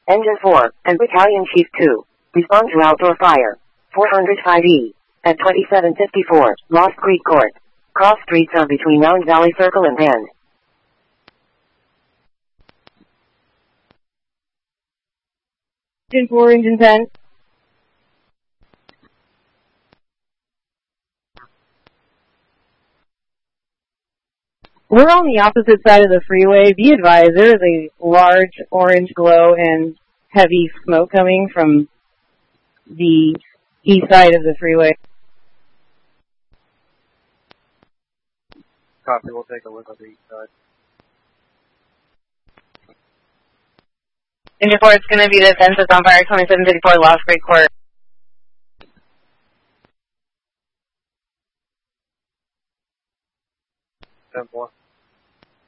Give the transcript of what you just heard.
Engine 4, and Battalion Chief 2. Respond to outdoor fire. 405E. At 2754, Lost Creek Court. Cross streets are between Round Valley Circle and End. Engine 4, Engine 10. We're on the opposite side of the freeway. Be advised, there is a large orange glow and heavy smoke coming from the east side of the freeway. Copy, we'll take a look on the east side. Engine 4, it's going to be the fence that's on fire, 2754 Lost Creek Court.